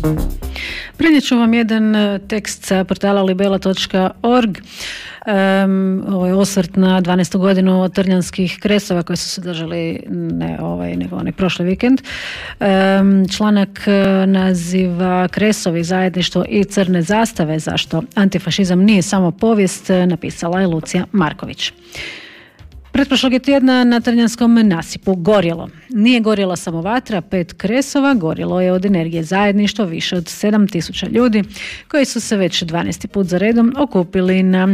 Prenijet ću vam jedan tekst sa portala libela.org. Ovo je osvrt na 12. godinu Trnjanskih kresova koji su se držali nego onaj prošli vikend. Članak naziva Kresovi, zajedništvo i crne zastave, zašto antifašizam nije samo povijest, napisala je Lucija Marković. Pretprošlog je tjedna na Trnjanskom nasipu gorjelo. Nije gorjela samo vatra, 5 kresova, gorjelo je od energije zajedništva više od 7.000 ljudi koji su se već 12. put za redom okupili na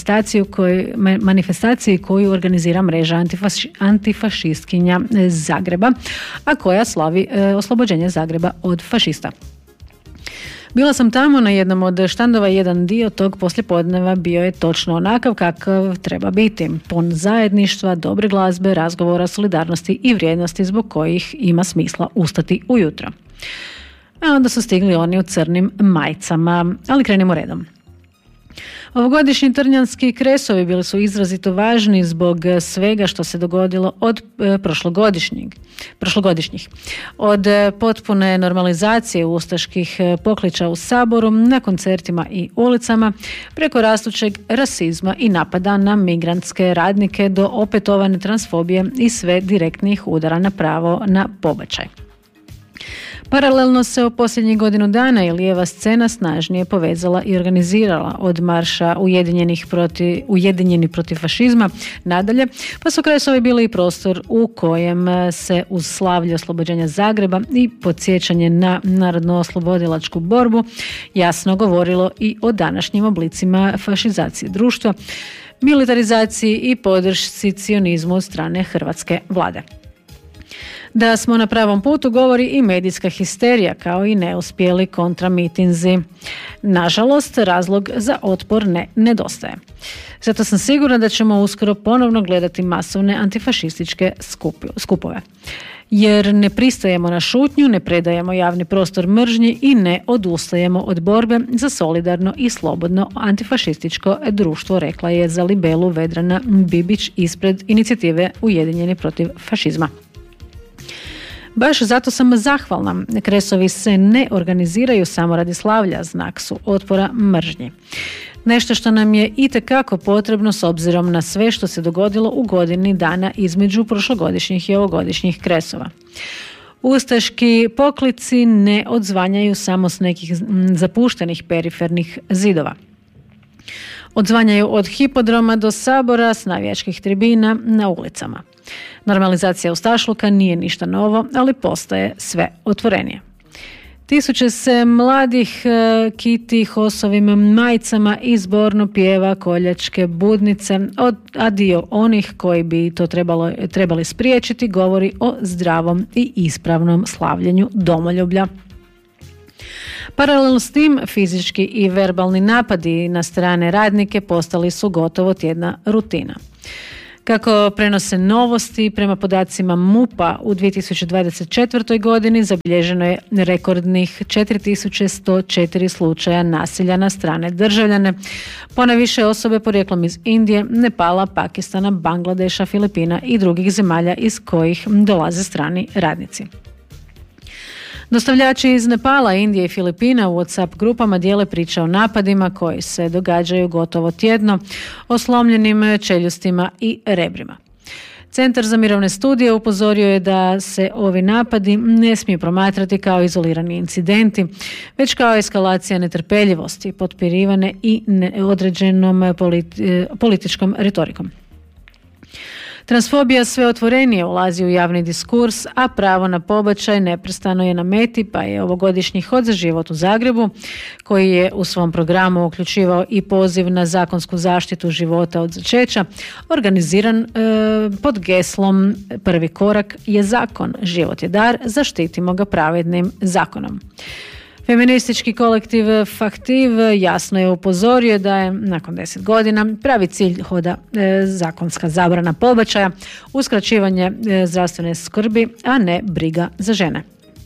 manifestaciji koju organizira mreža antifašistkinja Zagreba, a koja slavi oslobođenje Zagreba od fašista. Bila sam tamo na jednom od štandova, jedan dio tog poslijepodneva bio je točno onakav kakav treba biti. Pun zajedništva, dobre glazbe, razgovora, solidarnosti i vrijednosti zbog kojih ima smisla ustati ujutro. A onda su stigli oni u crnim majicama, ali krenimo redom. Ovogodišnji Trnjanski kresovi bili su izrazito važni zbog svega što se dogodilo od prošlogodišnjih. Od potpune normalizacije ustaških pokliča u Saboru, na koncertima i ulicama, preko rastućeg rasizma i napada na migrantske radnike do opetovane transfobije i sve direktnih udara na pravo na pobačaj. Paralelno se u posljednjih godinu dana i lijeva scena snažnije povezala i organizirala od marša Ujedinjeni protiv fašizma nadalje, pa su kresovi bili i prostor u kojem se uz slavlje oslobođenja Zagreba i podsjećanje na narodno-oslobodilačku borbu jasno govorilo i o današnjim oblicima fašizacije društva, militarizaciji i podršci cionizmu od strane hrvatske vlade. Da smo na pravom putu govori i medijska histerija, kao i neuspjeli kontramitinzi. Nažalost, razlog za otpor ne nedostaje. Zato sam sigurna da ćemo uskoro ponovno gledati masovne antifašističke skupove. Jer ne pristajemo na šutnju, ne predajemo javni prostor mržnji i ne odustajemo od borbe za solidarno i slobodno antifašističko društvo, rekla je za Libelu Vedrana Bibić ispred inicijative Ujedinjeni protiv fašizma. Baš zato sam zahvalna. Kresovi se ne organiziraju samo radi slavlja, znak su otpora mržnji. Nešto što nam je itekako potrebno s obzirom na sve što se dogodilo u godini dana između prošlogodišnjih i ovogodišnjih kresova. Ustaški poklici ne odzvanjaju samo s nekih zapuštenih perifernih zidova. Odzvanjaju od hipodroma do Sabora, s navijačkih tribina na ulicama. Normalizacija ustašluka nije ništa novo, ali postaje sve otvorenije. Tisuće se mladih kiti HOS-ovim majicama i zborno pjeva koljačke budnice, a dio onih koji bi to trebali spriječiti govori o zdravom i ispravnom slavljenju domoljublja. Paralelno s tim, fizički i verbalni napadi na strane radnike postali su gotovo tjedna rutina. Kako prenose novosti, prema podacima MUP-a u 2024. godini zabilježeno je rekordnih 4104 slučaja nasilja na strane državljane, ponajviše osobe porijeklom iz Indije, Nepala, Pakistana, Bangladeša, Filipina i drugih zemalja iz kojih dolaze strani radnici. Dostavljači iz Nepala, Indije i Filipina u WhatsApp grupama dijele priče o napadima koji se događaju gotovo tjedno, o slomljenim čeljustima i rebrima. Centar za mirovne studije upozorio je da se ovi napadi ne smiju promatrati kao izolirani incidenti, već kao eskalacija netrpeljivosti, potpirivane i neodređenom političkom retorikom. Transfobija sve otvorenije ulazi u javni diskurs, a pravo na pobačaj neprestano je na meti, pa je ovogodišnji Hod za život u Zagrebu, koji je u svom programu uključivao i poziv na zakonsku zaštitu života od začeća, organiziran pod geslom "Prvi korak je zakon, život je dar, zaštitimo ga pravednim zakonom". Feministički kolektiv Faktiv jasno je upozorio da je nakon 10 godina pravi cilj Hoda zakonska zabrana pobačaja, uskraćivanje zdravstvene skrbi, a ne briga za žene.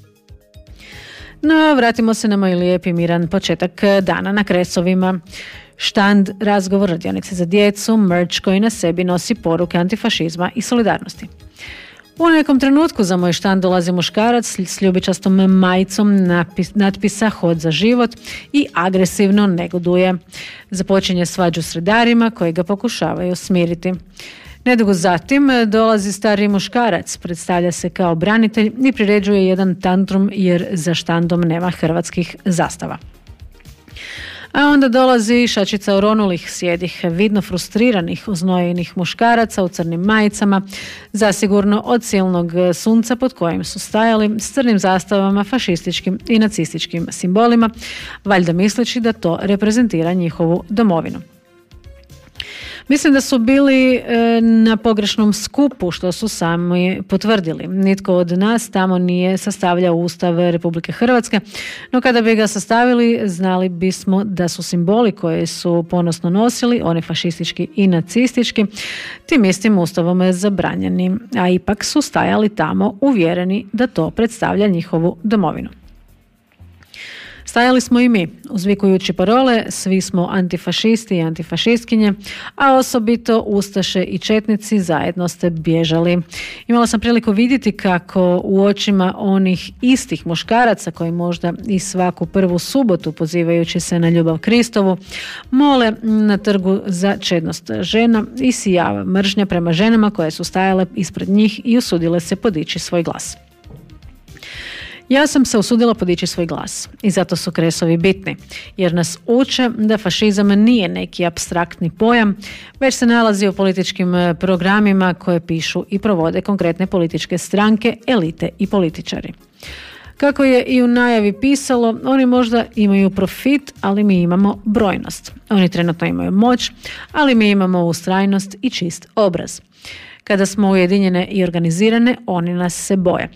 No, vratimo se na moj lijepi miran početak dana na kresovima. Štand, razgovor, radionice za djecu, merch koji na sebi nosi poruke antifašizma i solidarnosti. U nekom trenutku za moj štand dolazi muškarac s ljubičastom majicom natpisa Hod za život i agresivno negoduje. Započinje svađu s redarima koji ga pokušavaju smiriti. Nedugo zatim dolazi stari muškarac, predstavlja se kao branitelj i priređuje jedan tantrum jer za štandom nema hrvatskih zastava. A onda dolazi šačica oronulih, sjedih, vidno frustriranih, oznojenih muškaraca u crnim majicama, zasigurno od silnog sunca pod kojim su stajali, s crnim zastavama, fašističkim i nacističkim simbolima, valjda misleći da to reprezentira njihovu domovinu. Mislim da su bili na pogrešnom skupu, što su sami potvrdili. Nitko od nas tamo nije sastavljao Ustav Republike Hrvatske, no kada bi ga sastavili, znali bismo da su simboli koje su ponosno nosili, oni fašistički i nacistički, tim istim Ustavom zabranjeni, a ipak su stajali tamo uvjereni da to predstavlja njihovu domovinu. Stajali smo i mi, uzvikujući parole, svi smo antifašisti i antifašistkinje, a osobito ustaše i četnici zajedno ste bježali. Imala sam priliku vidjeti kako u očima onih istih muškaraca koji možda i svaku prvu subotu, pozivajući se na ljubav Kristovu, mole na trgu za čednost žena i sijava mržnja prema ženama koje su stajale ispred njih i usudile se podići svoj glas. Ja sam se usudila podići svoj glas i zato su kresovi bitni, jer nas uče da fašizam nije neki apstraktni pojam, već se nalazi u političkim programima koje pišu i provode konkretne političke stranke, elite i političari. Kako je i u najavi pisalo, oni možda imaju profit, ali mi imamo brojnost. Oni trenutno imaju moć, ali mi imamo ustrajnost i čist obraz. Kada smo ujedinjene i organizirane, oni nas se boje.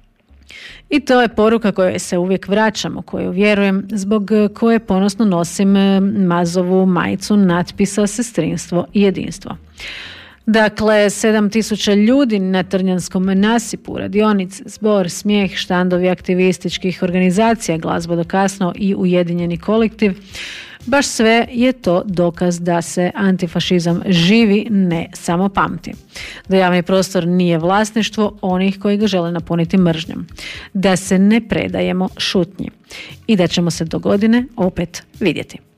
I to je poruka kojoj se uvijek vraćamo, koju vjerujem, zbog koje ponosno nosim Mazovu majicu natpisa Sestrinstvo i jedinstvo. Dakle, 7000 ljudi na Trnjanskom nasipu, radionice, zbor, smijeh, štandovi aktivističkih organizacija, glazba do kasno i ujedinjeni kolektiv, baš sve je to dokaz da se antifašizam živi, ne samo pamti. Da javni prostor nije vlasništvo onih koji ga žele napuniti mržnjom. Da se ne predajemo šutnji. I da ćemo se do godine opet vidjeti.